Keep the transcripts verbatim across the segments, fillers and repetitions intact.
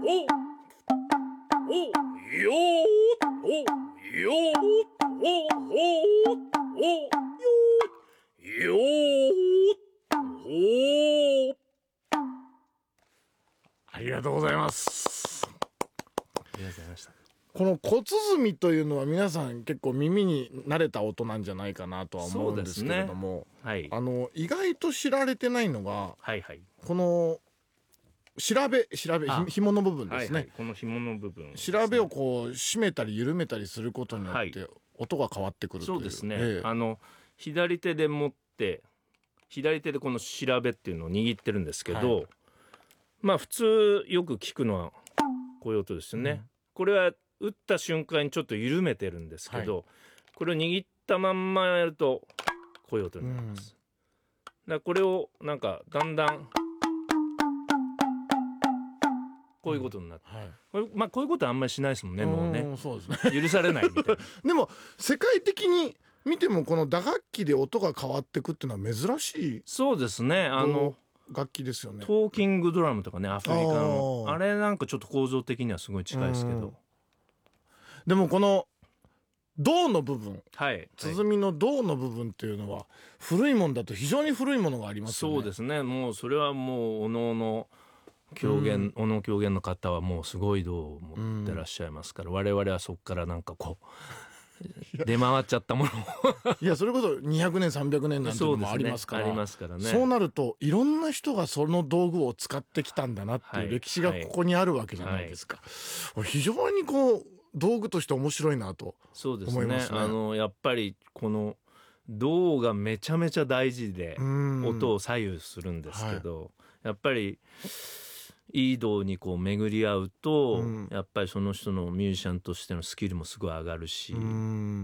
ありがとうございます。 ありがとうございました。 この小鼓というのは皆さん結構耳に慣れた音なんじゃないかなとは思うんですけれども、 ね、はい、 あの意外と知られてないのが、 はいはい、 この調べ調べ紐の部分ですね、 はいはい、この紐の部分、ね、 調べをこう締めたり緩めたりすることによって音が変わってくるという、 そうですね、 ええ、あの左手で持って左手でこの調べっていうのを握ってるんですけど、はい、まあ普通よく聞くのはこういう音ですよね、うん、これは打った瞬間にちょっと緩めてるんですけど、はい、これを握ったまんまやるとこういう音になります、うん、だからこれをなんかだんだんこういうことになって、うん、はい、これ、まあ、こういうことはあんまりしないですもんね、もうね、 そうですね、 許されないみたいなでも世界的に見てもこの打楽器で音が変わってくっていうのは珍しい、 そうですね、あの楽器ですよね。 トーキングドラムとかね、アフリカの あ, あれなんかちょっと構造的にはすごい近いですけど、 でもこの銅の部分、 はい、 鼓の銅の部分っていうのは古いもんだと非常に古いものがありますよね。 そうですね、もうそれはもうおのおの狂言、おの狂言の方はもうすごい銅を持ってらっしゃいますから、我々はそこからなんかこう出回っちゃったものいやそれこそにひゃくねんさんびゃくねんなんていうのもありますから、 そうですね、ありますからね。 そうなるといろんな人がその道具を使ってきたんだなっていう歴史がここにあるわけじゃないですか、はいはい、非常にこう道具として面白いなと思いますね。 そうですね、あのやっぱりこの銅がめちゃめちゃ大事で音を左右するんですけど、はい、やっぱりいい銅にこう巡り合うと、うん、やっぱりその人のミュージシャンとしてのスキルもすごい上がるし、うん、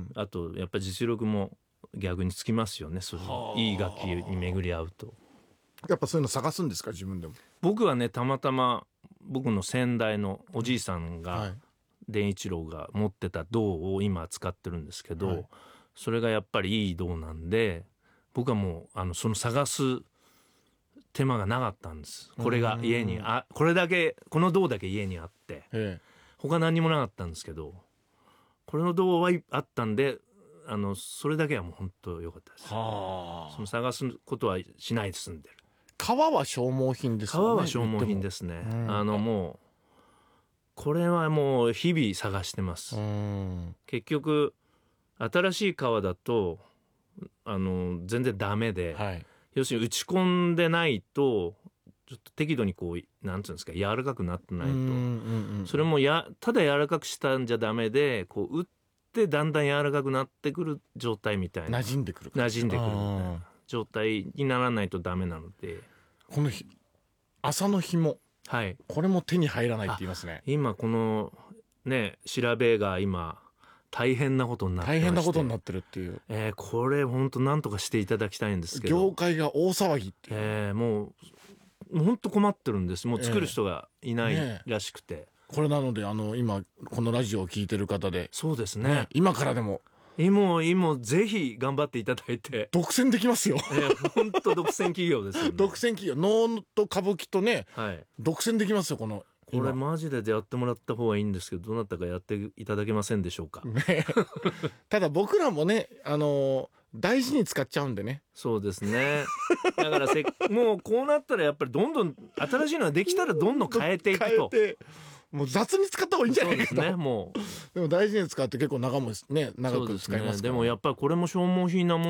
あとやっぱり実力も逆につきますよね、そのいい楽器に巡り合うと。 やっぱそういうの探すんですか、自分でも。 僕はね、たまたま僕の先代のおじいさんが、はい、伝一郎が持ってた銅を今使ってるんですけど、はい、それがやっぱりいい銅なんで、僕はもうあのその探す手間がなかったんです。これが家にあこれだけこの銅だけ家にあって、ええ、他何にもなかったんですけど、これの銅はあったんで、あのそれだけはもう本当良かったです。はその探すことはしないで済んでる。 革は消耗品ですよね。 革は消耗品ですね。あのもうこれはもう日々探してます。結局新しい革だとあの全然ダメで、はい、要するに打ち込んでないとちょっと適度にこうなんていうんですか、柔らかくなってないと、うんうんうん、それもやただ柔らかくしたんじゃダメで、こう打ってだんだん柔らかくなってくる状態みたいな、 馴染んでくる馴染んでくるみたいな状態にならないとダメなので、 この麻の紐、 はい、 これも手に入らないって言いますね。 今このね調べが今大変なことになってまして、 大変なことになってるっていう、 えー、これ本当なんとかしていただきたいんですけど、 業界が大騒ぎっていう、 えー、もう本当困ってるんです。もう作る人がいないらしくて、えーね、 これなのであの今このラジオを聞いてる方で、 そうですね、 ね、今からでも今今ぜひ頑張っていただいて、 独占できますよ。 本当、えー、独占企業ですよね。 独占企業、能と歌舞伎とね、はい、独占できますよ。このこれマジでやってもらった方がいいんですけど、どなたかやっていただけませんでしょうか、 ね、ただ僕らもね、あのー、大事に使っちゃうんでね。 そうですね。だからせもうこうなったらやっぱりどんどん新しいのができたらどんどん変えていくと、 変えてもう雑に使った方がいいんじゃないかと。 そうですね、もうでも大事に使って結構長もね長く使いますから、ね、 でもやっぱりこれも消耗品なもん